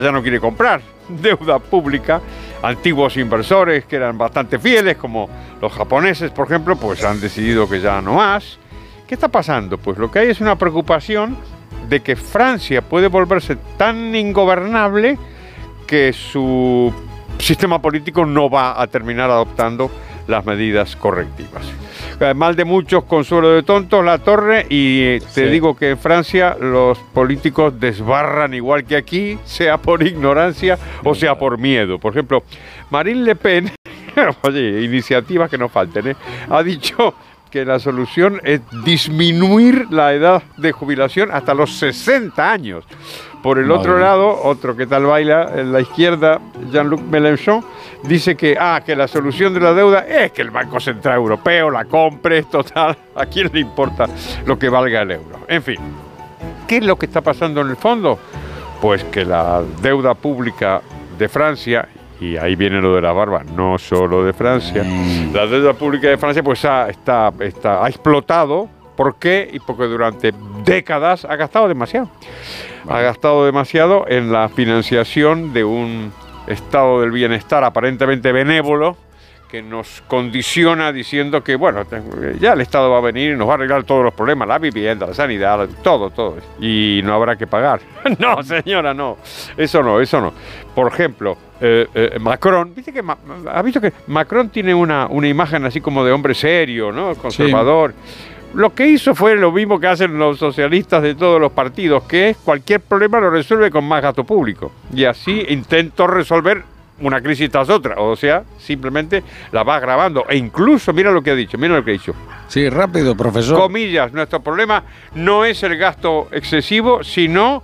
ya no quiere comprar deuda pública. Antiguos inversores que eran bastante fieles, como los japoneses, por ejemplo, pues han decidido que ya no más. ¿Qué está pasando? Pues lo que hay es una preocupación de que Francia puede volverse tan ingobernable que su sistema político no va a terminar adoptando las medidas correctivas. Mal de muchos, consuelo de tontos, La Torre, y te digo que en Francia los políticos desbarran igual que aquí, sea por ignorancia o sea por miedo. Por ejemplo, Marine Le Pen, oye, iniciativas que no falten, ha dicho que la solución es disminuir la edad de jubilación hasta los 60 años. Por el otro lado, otro que tal baila en la izquierda, Jean-Luc Mélenchon, dice que la solución de la deuda es que el Banco Central Europeo la compre, total, ¿a quién le importa lo que valga el euro? En fin, ¿qué es lo que está pasando en el fondo? Pues que la deuda pública de Francia, y ahí viene lo de la barba, no solo de Francia, la deuda pública de Francia pues ha explotado. ¿Por qué? Y porque durante décadas ha gastado demasiado. Ha gastado demasiado en la financiación de un estado del bienestar aparentemente benévolo que nos condiciona diciendo que, bueno, ya el Estado va a venir y nos va a arreglar todos los problemas, la vivienda, la sanidad, todo, y no habrá que pagar. No, señora, no. Eso no. Por ejemplo, Macron, ¿ha visto que Macron tiene una imagen así como de hombre serio, ¿no? Conservador. Sí. Lo que hizo fue lo mismo que hacen los socialistas de todos los partidos, que es cualquier problema lo resuelve con más gasto público. Y así intentó resolver una crisis tras otra, o sea, simplemente la va agravando. E incluso, mira lo que ha dicho. Sí, rápido, profesor. Comillas, nuestro problema no es el gasto excesivo, sino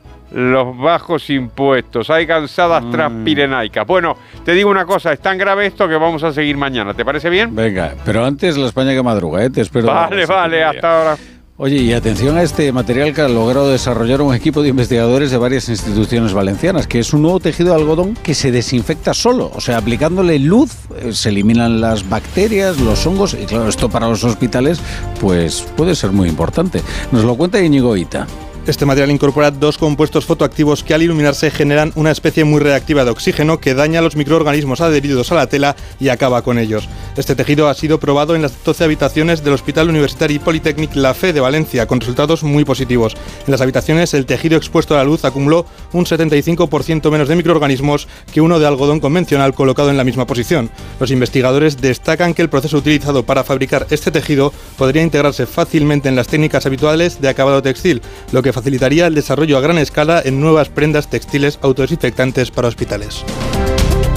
los bajos impuestos. Hay cansadas transpirenaicas. Bueno, te digo una cosa, es tan grave esto que vamos a seguir mañana. ¿Te parece bien? Venga, pero antes la España que madruga, te espero. Vale, hasta ahora. Oye, y atención a este material que ha logrado desarrollar un equipo de investigadores de varias instituciones valencianas, que es un nuevo tejido de algodón que se desinfecta solo. O sea, aplicándole luz, se eliminan las bacterias, los hongos, y claro, esto para los hospitales, pues puede ser muy importante. Nos lo cuenta Íñigo Hita. Este material incorpora dos compuestos fotoactivos que al iluminarse generan una especie muy reactiva de oxígeno que daña a los microorganismos adheridos a la tela y acaba con ellos. Este tejido ha sido probado en las 12 habitaciones del Hospital Universitario Polytechnic La Fe de Valencia, con resultados muy positivos. En las habitaciones, el tejido expuesto a la luz acumuló un 75% menos de microorganismos que uno de algodón convencional colocado en la misma posición. Los investigadores destacan que el proceso utilizado para fabricar este tejido podría integrarse fácilmente en las técnicas habituales de acabado textil, lo que facilitaría el desarrollo a gran escala en nuevas prendas textiles autodesinfectantes para hospitales.